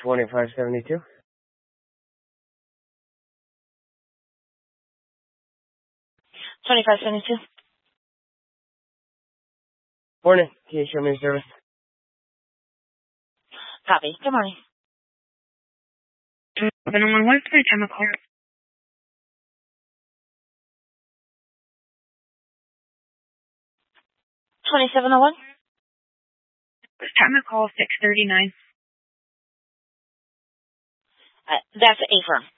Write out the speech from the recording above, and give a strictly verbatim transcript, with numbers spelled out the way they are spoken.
twenty-five seventy-two. twenty-five seventy-two. Morning. Can you show me the service? Copy. Good morning. seven oh one, what is the time of call? twenty-seven oh one. Time of call six thirty-nine. Uh, that's A firm.